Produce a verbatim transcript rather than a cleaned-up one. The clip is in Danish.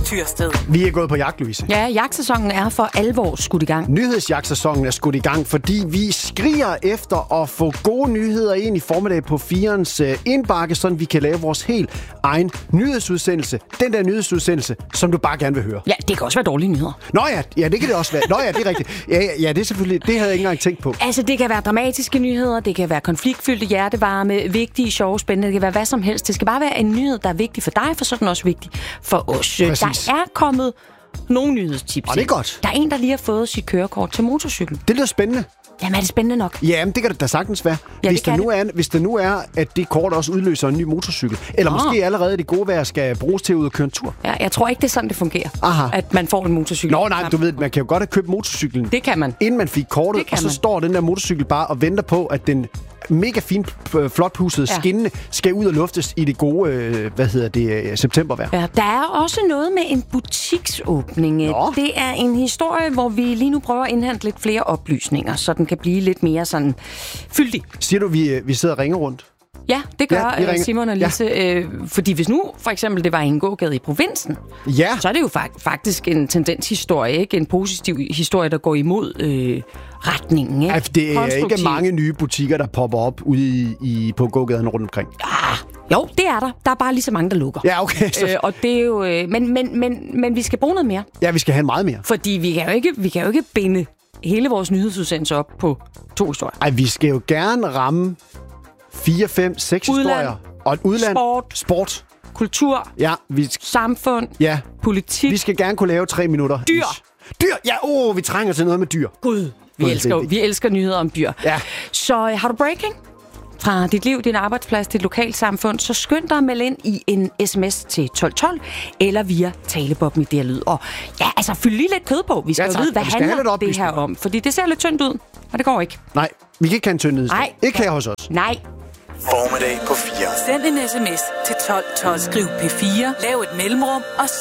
Tyrsted. Vi er gået på jagt, Louise. Ja, jagtsæsonen er for alvor skudt i gang. Nyhedsjagtsæsonen er skudt i gang, fordi vi skriger efter at få gode nyheder ind i formiddag på firens øh, indbakke, så vi kan lave vores helt egen nyhedsudsendelse. Den der nyhedsudsendelse, som du bare gerne vil høre. Ja, det kan også være dårlige nyheder. Nå ja, ja det kan det også være. Nå ja, det er rigtigt. Ja, ja, ja, det er selvfølgelig, det havde jeg ikke engang tænkt på. Altså, det kan være dramatiske nyheder, det kan være konfliktfyldte, hjertevarme, vigtige, sjove, spændende. Det kan være hvad som helst. Det skal bare være en nyhed, der er vigtig for dig, for så er den også vigtig for os. Præcis. Der er kommet nogle nyhedstips. Og det er godt. Der er en, der lige har fået sit kørekort til motorcykel. Det lyder spændende. Jamen, er det spændende nok? Jamen, det kan det da sagtens være. Ja, hvis, det der nu er, hvis det nu er, at det kort også udløser en ny motorcykel, eller Nå. måske allerede det gode vejr skal bruges til at ud og køre en tur. Ja, jeg tror ikke, det er sådan, det fungerer. Aha. At man får en motorcykel. Nå nej, du ved, man kan jo godt have købt motorcyklen, Det kan man. inden man fik kortet, Det kan og så man. står den der motorcykel bare og venter på, at den mega fint flot pudsede Ja. skinnende skal ud og luftes i det gode, øh, hvad hedder det, øh, septembervejr. Ja, der er også noget med en butiksåbning. Nå. Det er en historie, hvor vi lige nu prøver at indhente lidt flere oplysninger, så den kan blive lidt mere sådan fyldig. Siger du, vi, øh, vi sidder og ringer rundt? Ja, det gør Ja, vi ja, ringer. Simon og Lise. Ja. Øh, fordi hvis nu for eksempel det var en gågade i provinsen, Ja. så er det jo fak- faktisk en tendenshistorie, ikke? En positiv historie, der går imod øh, retningen. Ikke? Altså, det er ikke Konstruktiv. mange nye butikker, der popper op ude i, i, på gågaden rundt omkring. Ah, jo, det er der. Der er bare lige så mange, der lukker. Ja, okay. Så, Øh, og det er jo, øh, men, men, men, men vi skal bruge noget mere. ja, vi skal have meget mere. Fordi vi kan jo ikke, vi kan jo ikke binde hele vores nyhedsudsendelse op på to historier. Ej, vi skal jo gerne ramme fire, fem, seks Udland. historier. Og et udland. Sport. Sport. Kultur, Ja, vi, samfund, ja, politik, vi skal gerne kunne lave tre minutter. Dyr. Dyr, ja, åh, vi trænger til noget med dyr. Gud. Vi elsker, jo- vi elsker nyheder om dyr. Ja. Så øh, har du breaking fra dit liv, din arbejdsplads, dit lokalsamfund, så skynd dig at melde ind i en sms til tolv tolv eller via talebobben i det her lyd. Og ja, altså fyld lige lidt kød på. Vi skal Ja, jo tak. vide, hvad Og vi skal have handler lidt det her oplysning. om. Fordi det ser lidt tyndt ud, og det går ikke. Nej, vi kan ikke have en tynd nyhedsdag. Nej. Ikke her hos os. Nej. Formiddag på fire. Send en sms til tolv tolv. Skriv P fire. Lav et mellemrum og